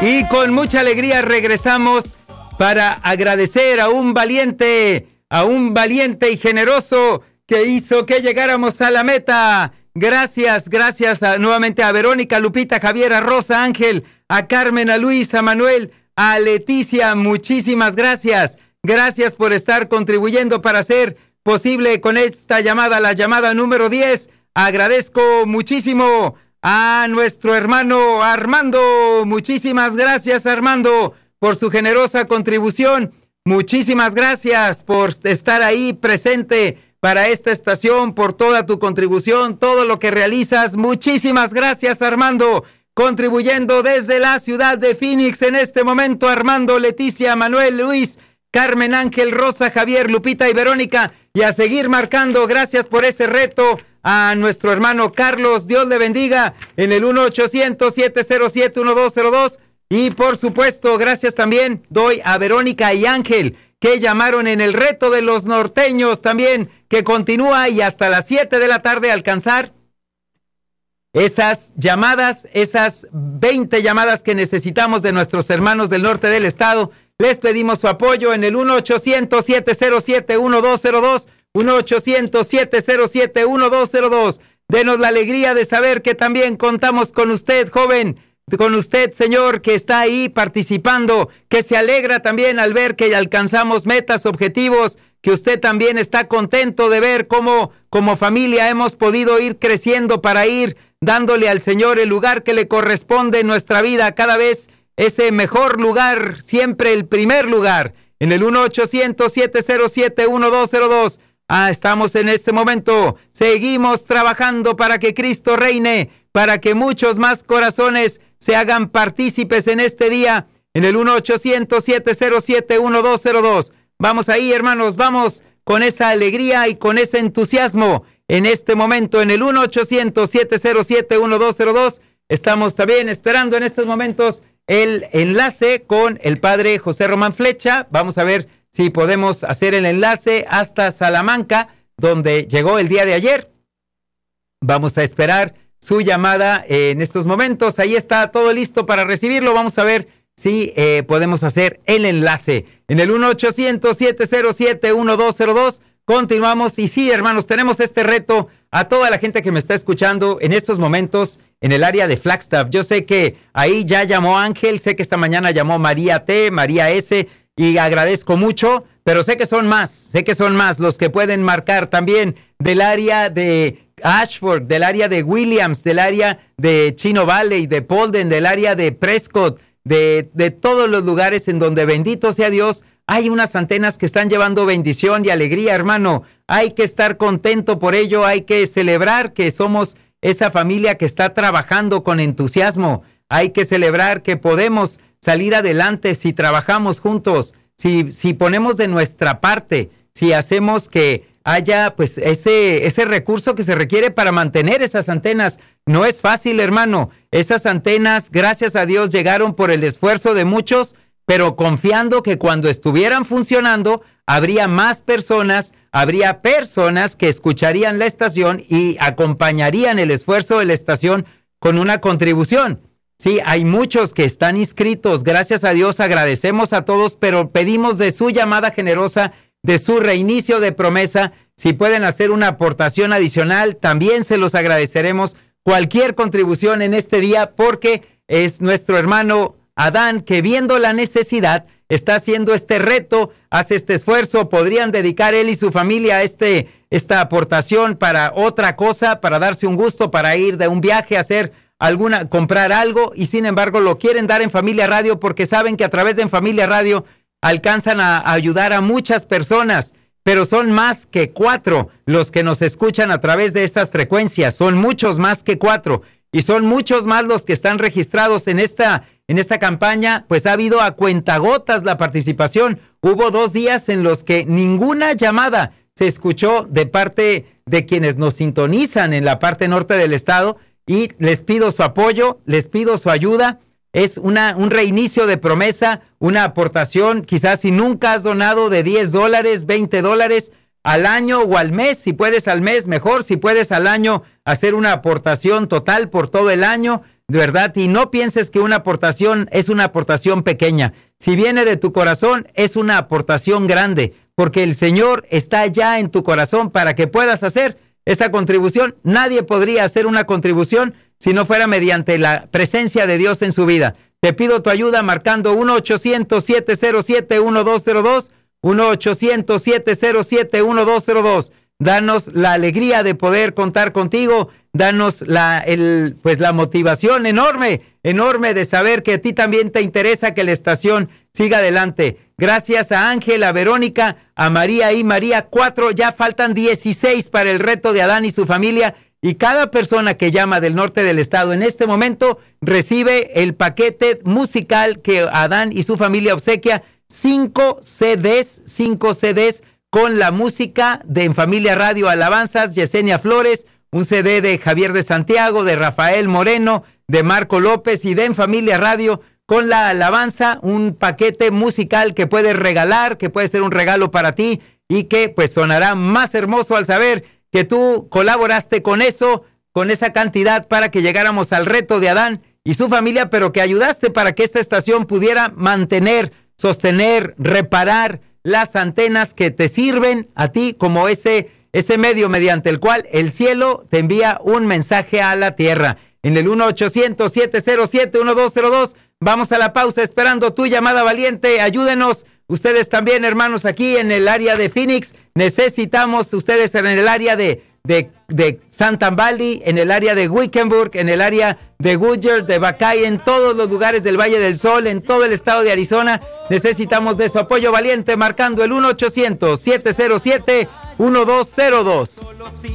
Y con mucha alegría regresamos para agradecer a un valiente y generoso que hizo que llegáramos a la meta. Gracias nuevamente a Verónica, Lupita, Javier, a Rosa, Ángel, a Carmen, a Luis, a Manuel, a Leticia. Muchísimas gracias. Gracias por estar contribuyendo para hacer posible con esta llamada, la llamada número 10. Agradezco muchísimo a nuestro hermano Armando. Muchísimas gracias, Armando, por su generosa contribución. Muchísimas gracias por estar ahí presente para esta estación, por toda tu contribución, todo lo que realizas. Muchísimas gracias, Armando, contribuyendo desde la ciudad de Phoenix en este momento. Armando, Leticia, Manuel, Luis, Carmen, Ángel, Rosa, Javier, Lupita y Verónica. Y a seguir marcando. Gracias por ese reto. A nuestro hermano Carlos, Dios le bendiga, en el 1-800-707-1202. Y por supuesto, gracias también doy a Verónica y Ángel, que llamaron en el reto de los norteños también, que continúa y hasta las 7 de la tarde alcanzar esas llamadas, esas 20 llamadas que necesitamos de nuestros hermanos del norte del estado. Les pedimos su apoyo en el 1-800-707-1202, 1-800-707-1202. Denos la alegría de saber que también contamos con usted, joven, con usted, señor, que está ahí participando, que se alegra también al ver que alcanzamos metas, objetivos, que usted también está contento de ver cómo como familia hemos podido ir creciendo para ir dándole al Señor el lugar que le corresponde en nuestra vida, cada vez ese mejor lugar, siempre el primer lugar, en el 1-800-707-1202. Estamos en este momento, seguimos trabajando para que Cristo reine, para que muchos más corazones se hagan partícipes en este día, en el 1-800-707-1202. Vamos ahí, hermanos, vamos con esa alegría y con ese entusiasmo en este momento, en el 1-800-707-1202. Estamos también esperando en estos momentos el enlace con el padre José Román Flecha. Vamos a ver si podemos hacer el enlace hasta Salamanca, donde llegó el día de ayer. Vamos a esperar su llamada en estos momentos. Ahí está todo listo para recibirlo. Vamos a ver si podemos hacer el enlace en el 1-800-707-1202. Continuamos. Y sí, hermanos, tenemos este reto a toda la gente que me está escuchando en estos momentos en el área de Flagstaff. Yo sé que ahí ya llamó Ángel, sé que esta mañana llamó María T, María S, y agradezco mucho, pero sé que son más los que pueden marcar también del área de Ashford, del área de Williams, del área de Chino Valley, de Polden, del área de Prescott, de todos los lugares en donde, bendito sea Dios, hay unas antenas que están llevando bendición y alegría, hermano. Hay que estar contento por ello, hay que celebrar que somos esa familia que está trabajando con entusiasmo. Hay que celebrar que podemos salir adelante si trabajamos juntos, si ponemos de nuestra parte, si hacemos que haya pues ese recurso que se requiere para mantener esas antenas. No es fácil, hermano. Esas antenas, gracias a Dios, llegaron por el esfuerzo de muchos, pero confiando que cuando estuvieran funcionando, habría personas que escucharían la estación y acompañarían el esfuerzo de la estación con una contribución. Sí, hay muchos que están inscritos, gracias a Dios, agradecemos a todos, pero pedimos de su llamada generosa, de su reinicio de promesa, si pueden hacer una aportación adicional, también se los agradeceremos. Cualquier contribución en este día, porque es nuestro hermano Adán que, viendo la necesidad, está haciendo este reto, hace este esfuerzo. Podrían dedicar él y su familia a esta aportación para otra cosa, para darse un gusto, para ir de un viaje, hacer comprar algo, y sin embargo lo quieren dar en Familia Radio porque saben que a través de En Familia Radio alcanzan a ayudar a muchas personas, pero son más que 4 los que nos escuchan a través de estas frecuencias, son muchos más que 4, y son muchos más los que están registrados en esta campaña. Pues ha habido a cuentagotas la participación. Hubo 2 días en los que ninguna llamada se escuchó de parte de quienes nos sintonizan en la parte norte del estado, y les pido su apoyo, les pido su ayuda. Es un reinicio de promesa, una aportación. Quizás si nunca has donado de $10, $20 al año o al mes, si puedes al mes, mejor. Si puedes al año, hacer una aportación total por todo el año. de verdad, y no pienses que una aportación es una aportación pequeña. Si viene de tu corazón, es una aportación grande, porque el Señor está ya en tu corazón para que puedas hacer esa contribución. Nadie podría hacer una contribución si no fuera mediante la presencia de Dios en su vida. Te pido tu ayuda marcando 1-800-707-1202, 1-800-707-1202. Danos la alegría de poder contar contigo. Danos la motivación enorme de saber que a ti también te interesa que la estación siga adelante. Gracias a Ángel, a Verónica, a María y María, 4, ya faltan 16 para el reto de Adán y su familia. Y cada persona que llama del norte del estado en este momento recibe el paquete musical que Adán y su familia obsequia, 5 CDs con la música de En Familia Radio Alabanzas, Yesenia Flores, un CD de Javier de Santiago, de Rafael Moreno, de Marco López y de En Familia Radio con la alabanza, un paquete musical que puedes regalar, que puede ser un regalo para ti y que pues sonará más hermoso al saber que tú colaboraste con eso, con esa cantidad para que llegáramos al reto de Adán y su familia, pero que ayudaste para que esta estación pudiera mantener, sostener, reparar las antenas que te sirven a ti como ese medio mediante el cual el cielo te envía un mensaje a la tierra. En el 1-800-707-1202, vamos a la pausa esperando tu llamada valiente. Ayúdenos. Ustedes también, hermanos, aquí en el área de Phoenix, necesitamos ustedes en el área de Santa Valley, en el área de Wickenburg, en el área de Goodyear, de Buckeye, en todos los lugares del Valle del Sol, en todo el estado de Arizona. Necesitamos de su apoyo valiente marcando el 1-800-707-1202.